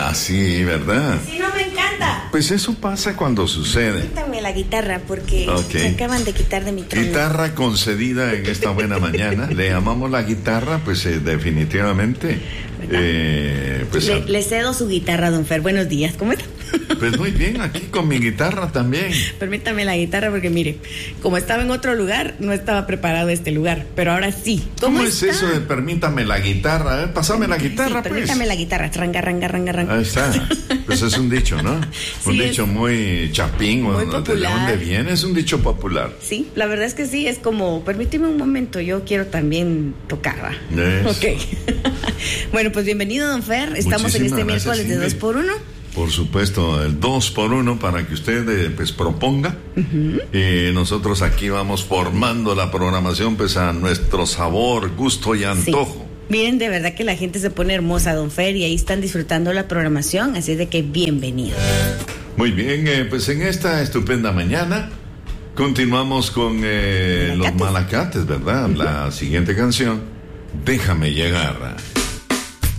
Así, ¿verdad? Sí, no me encanta. Pues eso pasa cuando sucede. Quítame la guitarra porque me acaban de quitar de mi trono. Guitarra concedida en esta buena mañana. Le llamamos la guitarra, pues definitivamente. Le cedo su guitarra, don Fer. Buenos días, ¿cómo está? Pues muy bien, aquí con mi guitarra también. Permítame la guitarra porque mire, como estaba en otro lugar, no estaba preparado este lugar, pero ahora sí. ¿Cómo es eso de permítame la guitarra? Pásame la guitarra, sí, permítame la guitarra, ranga. Ahí está. Pues es un dicho, ¿no? Sí, un dicho muy chapín, muy ¿de popular. dónde viene? Es un dicho popular. Sí, la verdad es que sí, es como, permíteme un momento, yo quiero también tocar, ¿va? Ok. Bueno, pues bienvenido, don Fer. Estamos en este miércoles de 2x1. Por supuesto, el 2x1 para que usted pues proponga. Y nosotros aquí vamos formando la programación pues a nuestro sabor, gusto y antojo. Sí. Miren, de verdad que la gente se pone hermosa, don Fer, y ahí están disfrutando la programación, así es de que bienvenido. Muy bien, pues en esta estupenda mañana continuamos con los Malacates, ¿verdad? La siguiente canción, Déjame llegar.